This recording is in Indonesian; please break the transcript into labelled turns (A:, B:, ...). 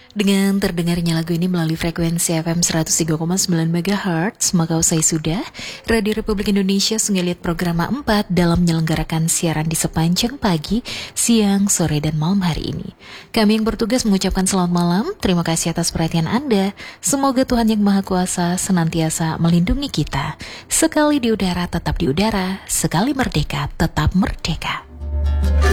A: Dengan terdengarnya lagu ini melalui frekuensi FM 103,9 MHz, maka usai sudah, Radio Republik Indonesia Sungai Liat program 4 dalam menyelenggarakan siaran di sepanjang pagi, siang, sore, dan malam hari ini. Kami yang bertugas mengucapkan selamat malam, terima kasih atas perhatian Anda. Semoga Tuhan Yang Maha Kuasa senantiasa melindungi kita. Sekali di udara, tetap di udara. Sekali merdeka, tetap merdeka.